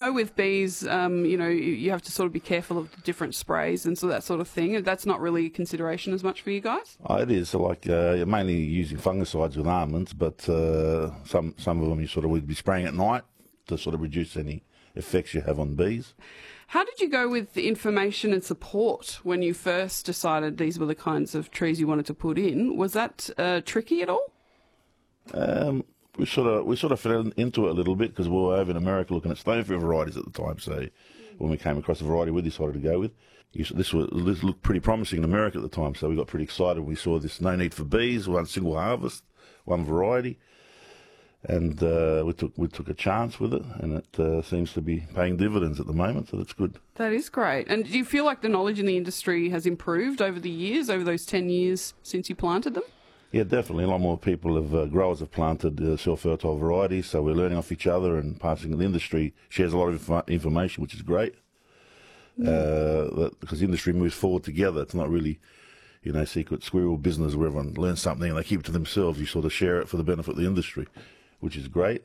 know with bees, you know, you have to sort of be careful of the different sprays and so that sort of thing. That's not really a consideration as much for you guys? Oh, it is. So like mainly using fungicides with almonds, but some of them you sort of would be spraying at night to sort of reduce any effects you have on bees. How did you go with the information and support when you first decided these were the kinds of trees you wanted to put in? Was that tricky at all? We sort of fell into it a little bit because we were over in America looking at stonefruit varieties at the time. So when we came across the variety we decided to go with, this looked pretty promising in America at the time. So we got pretty excited when we saw this no need for bees, one single harvest, one variety. And we took a chance with it, and it seems to be paying dividends at the moment, so that's good. That is great. And do you feel like the knowledge in the industry has improved over the years, over those 10 years since you planted them? Yeah, definitely. A lot more people growers have planted self-fertile varieties, so we're learning off each other and passing. The industry shares a lot of information, which is great, because the industry moves forward together. It's not really, you know, secret squirrel business where everyone learns something and they keep it to themselves. You sort of share it for the benefit of the industry, which is great.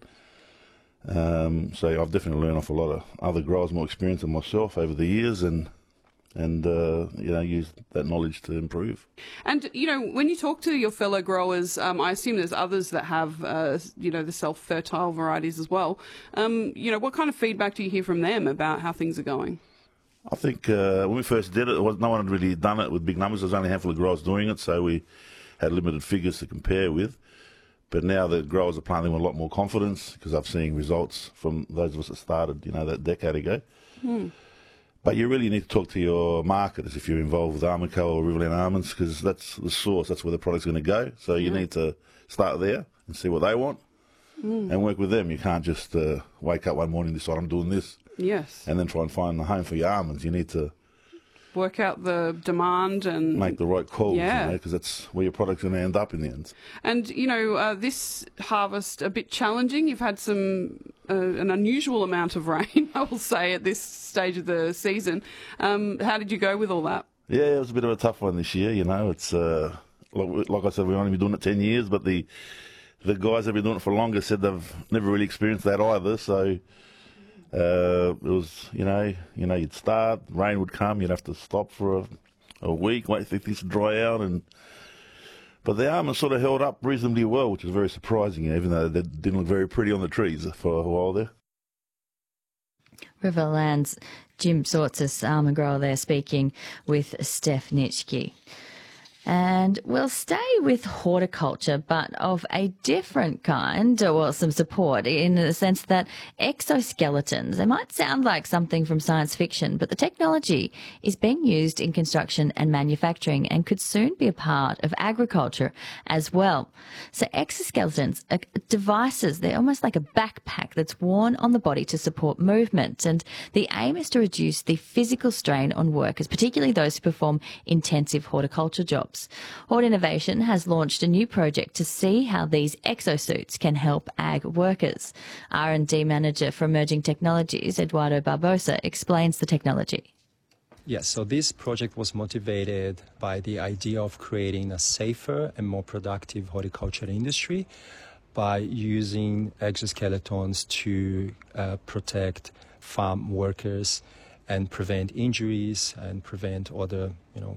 So I've definitely learned off a lot of other growers more experienced than myself over the years, and you know, use that knowledge to improve. And you know, when you talk to your fellow growers, I assume there's others that have you know, the self-fertile varieties as well. You know, what kind of feedback do you hear from them about how things are going? I think when we first did it, no one had really done it with big numbers. There was only a handful of growers doing it, so we had limited figures to compare with. But now the growers are planting with a lot more confidence because I've seen results from those of us that started, you know, that decade ago. But you really need to talk to your marketers if you're involved with Armco or Riverland Almonds, because that's the source, that's where the product's going to go. So you need to start there and see what they want and work with them. You can't just wake up one morning and decide I'm doing this. Yes. And then try and find the home for your almonds. You need to work out the demand and make the right calls, you know, because that's where your product's going to end up in the end. And you know, this harvest a bit challenging. You've had some an unusual amount of rain, I will say, at this stage of the season. How did you go with all that? Yeah, it was a bit of a tough one this year. You know, it's like I said, we've only been doing it 10 years, but the guys that have been doing it for longer said they've never really experienced that either. So. It was, you know, you'd start, rain would come, you'd have to stop for a week, wait for things to dry out, but the almonds sort of held up reasonably well, which was very surprising, even though they didn't look very pretty on the trees for a while there. Riverland's Jim Sortzis, almond grower there, speaking with Steph Nitschke. And we'll stay with horticulture, but of a different kind, or some support in the sense that exoskeletons, they might sound like something from science fiction, but the technology is being used in construction and manufacturing and could soon be a part of agriculture as well. So exoskeletons are devices, they're almost like a backpack that's worn on the body to support movement. And the aim is to reduce the physical strain on workers, particularly those who perform intensive horticulture jobs. Hort Innovation has launched a new project to see how these exosuits can help ag workers. R&D Manager for Emerging Technologies, Eduardo Barbosa, explains the technology. Yes, so this project was motivated by the idea of creating a safer and more productive horticulture industry by using exoskeletons to protect farm workers and prevent injuries and prevent other,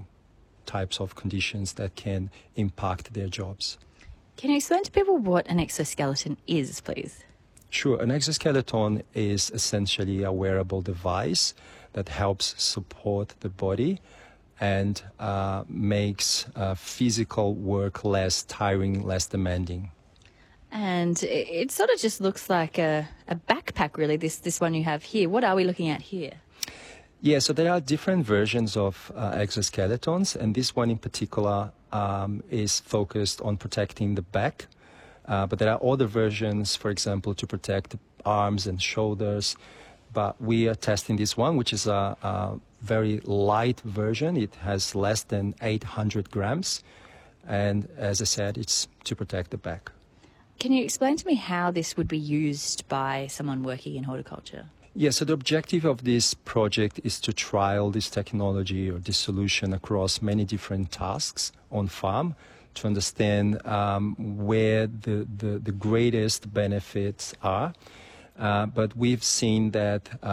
types of conditions that can impact their jobs. Can you explain to people what an exoskeleton is, please? Sure. An exoskeleton is essentially a wearable device that helps support the body and makes physical work less tiring, less demanding. And it sort of just looks like a backpack, really, this one you have here. What are we looking at here? Yeah, so there are different versions of exoskeletons, and this one in particular is focused on protecting the back. But there are other versions, for example, to protect the arms and shoulders. But we are testing this one, which is a very light version. It has less than 800 grams. And as I said, it's to protect the back. Can you explain to me how this would be used by someone working in horticulture? Yeah, so the objective of this project is to trial this technology or this solution across many different tasks on farm to understand where the greatest benefits are. But we've seen that